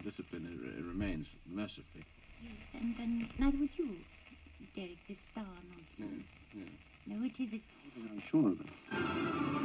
discipline remains, mercifully. Yes, and neither would you, Derek, this star nonsense. Yeah. No, it is... I'm sure of it.